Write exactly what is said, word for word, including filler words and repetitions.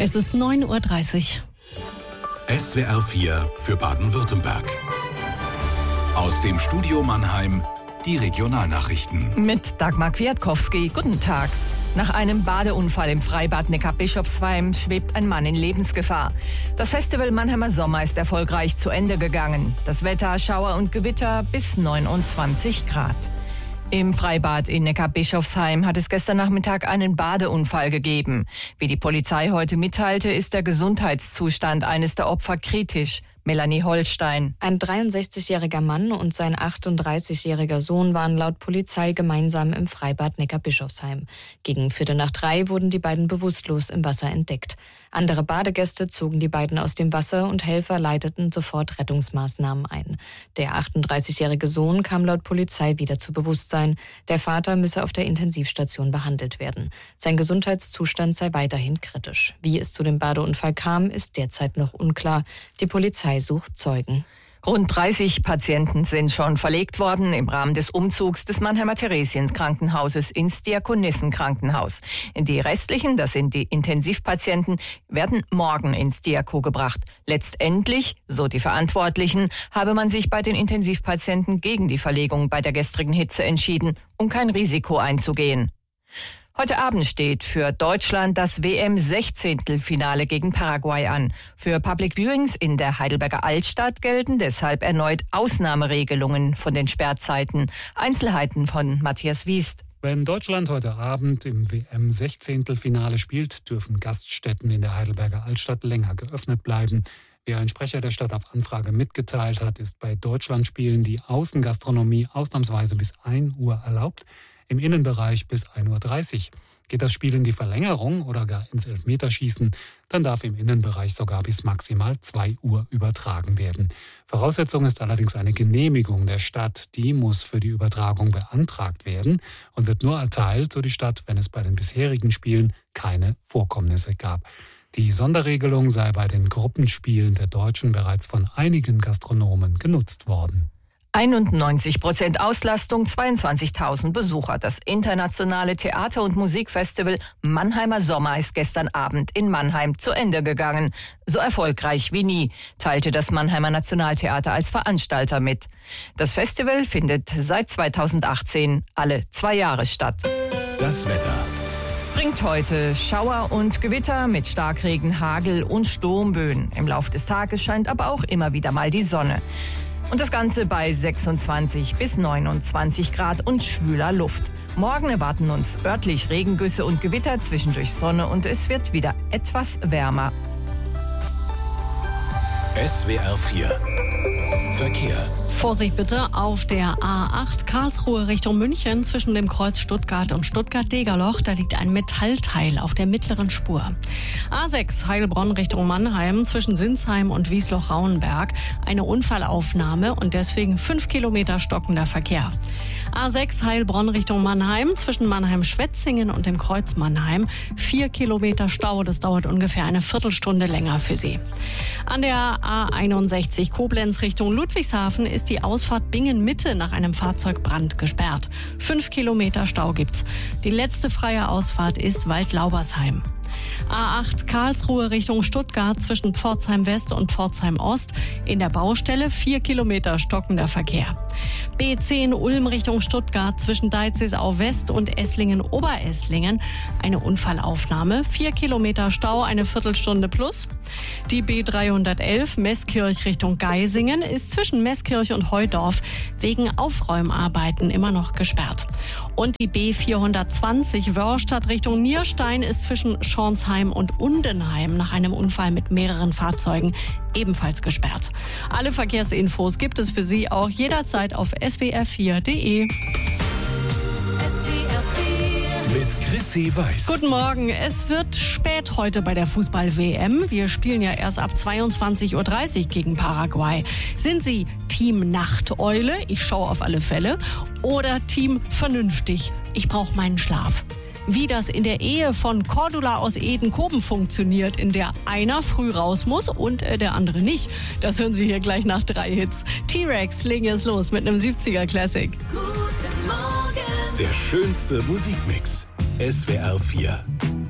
Es ist neun Uhr dreißig. S W R vier für Baden-Württemberg. Aus dem Studio Mannheim die Regionalnachrichten. Mit Dagmar Kwiatkowski. Guten Tag. Nach einem Badeunfall im Freibad Neckar-Bischofsheim schwebt ein Mann in Lebensgefahr. Das Festival Mannheimer Sommer ist erfolgreich zu Ende gegangen. Das Wetter, Schauer und Gewitter bis neunundzwanzig Grad. Im Freibad in Neckar-Bischofsheim hat es gestern Nachmittag einen Badeunfall gegeben. Wie die Polizei heute mitteilte, ist der Gesundheitszustand eines der Opfer kritisch. Melanie Holstein. Ein dreiundsechzigjähriger Mann und sein achtunddreißigjähriger Sohn waren laut Polizei gemeinsam im Freibad Neckar-Bischofsheim. Gegen Viertel nach drei wurden die beiden bewusstlos im Wasser entdeckt. Andere Badegäste zogen die beiden aus dem Wasser und Helfer leiteten sofort Rettungsmaßnahmen ein. Der achtunddreißigjährige Sohn kam laut Polizei wieder zu Bewusstsein. Der Vater müsse auf der Intensivstation behandelt werden. Sein Gesundheitszustand sei weiterhin kritisch. Wie es zu dem Badeunfall kam, ist derzeit noch unklar. Die Polizei sucht Zeugen. Rund dreißig Patienten sind schon verlegt worden im Rahmen des Umzugs des Mannheimer Theresienskrankenhauses ins Diakonissenkrankenhaus. Die restlichen, das sind die Intensivpatienten, werden morgen ins Diako gebracht. Letztendlich, so die Verantwortlichen, habe man sich bei den Intensivpatienten gegen die Verlegung bei der gestrigen Hitze entschieden, um kein Risiko einzugehen. Heute Abend steht für Deutschland das W M-Sechzehntelfinale gegen Paraguay an. Für Public Viewings in der Heidelberger Altstadt gelten deshalb erneut Ausnahmeregelungen von den Sperrzeiten. Einzelheiten von Matthias Wiest. Wenn Deutschland heute Abend im W M-Sechzehntelfinale spielt, dürfen Gaststätten in der Heidelberger Altstadt länger geöffnet bleiben. Wie ein Sprecher der Stadt auf Anfrage mitgeteilt hat, ist bei Deutschlandspielen die Außengastronomie ausnahmsweise bis ein Uhr erlaubt. Im Innenbereich bis ein Uhr dreißig. Geht das Spiel in die Verlängerung oder gar ins Elfmeterschießen, dann darf im Innenbereich sogar bis maximal zwei Uhr übertragen werden. Voraussetzung ist allerdings eine Genehmigung der Stadt. Die muss für die Übertragung beantragt werden und wird nur erteilt, so die Stadt, wenn es bei den bisherigen Spielen keine Vorkommnisse gab. Die Sonderregelung sei bei den Gruppenspielen der Deutschen bereits von einigen Gastronomen genutzt worden. einundneunzig Prozent Auslastung, zweiundzwanzigtausend Besucher. Das internationale Theater- und Musikfestival Mannheimer Sommer ist gestern Abend in Mannheim zu Ende gegangen. So erfolgreich wie nie, teilte das Mannheimer Nationaltheater als Veranstalter mit. Das Festival findet seit zweitausendachtzehn alle zwei Jahre statt. Das Wetter. Bringt heute Schauer und Gewitter mit Starkregen, Hagel und Sturmböen. Im Lauf des Tages scheint aber auch immer wieder mal die Sonne. Und das Ganze bei sechsundzwanzig bis neunundzwanzig Grad und schwüler Luft. Morgen erwarten uns örtlich Regengüsse und Gewitter, zwischendurch Sonne und es wird wieder etwas wärmer. S W R vier Verkehr. Vorsicht bitte auf der A acht Karlsruhe Richtung München zwischen dem Kreuz Stuttgart und Stuttgart-Degerloch. Da liegt ein Metallteil auf der mittleren Spur. A sechs Heilbronn Richtung Mannheim zwischen Sinsheim und Wiesloch-Rauenberg. Eine Unfallaufnahme und deswegen fünf Kilometer stockender Verkehr. A sechs Heilbronn Richtung Mannheim zwischen Mannheim-Schwetzingen und dem Kreuz Mannheim. Vier Kilometer Stau, das dauert ungefähr eine Viertelstunde länger für Sie. An der A einundsechzig Koblenz Richtung Ludwigshafen ist die Ausfahrt Bingen-Mitte nach einem Fahrzeugbrand gesperrt. Fünf Kilometer Stau gibt's. Die letzte freie Ausfahrt ist Waldlaubersheim. A acht Karlsruhe Richtung Stuttgart zwischen Pforzheim West und Pforzheim Ost. In der Baustelle vier Kilometer stockender Verkehr. B zehn Ulm Richtung Stuttgart zwischen Deizisau West und Esslingen-Oberesslingen. Eine Unfallaufnahme. Vier Kilometer Stau, eine Viertelstunde plus. Die B dreihundertelf Meßkirch Richtung Geisingen ist zwischen Meßkirch und Heudorf wegen Aufräumarbeiten immer noch gesperrt. Und die B vierhundertzwanzig Wörstadt Richtung Nierstein ist zwischen Schornsheim und Undenheim nach einem Unfall mit mehreren Fahrzeugen ebenfalls gesperrt. Alle Verkehrsinfos gibt es für Sie auch jederzeit auf s w r vier punkt d e. Mit Chrissy Weiß. Guten Morgen. Es wird spät heute bei der Fußball-W M. Wir spielen ja erst ab zweiundzwanzig Uhr dreißig gegen Paraguay. Sind Sie Team Nachteule? Ich schaue auf alle Fälle. Oder Team Vernünftig? Ich brauche meinen Schlaf. Wie das in der Ehe von Cordula aus Edenkoben funktioniert, in der einer früh raus muss und äh, der andere nicht. Das hören Sie hier gleich nach drei Hits. T-Rex legen es los mit einem siebziger Classic. Der schönste Musikmix. S W R vier.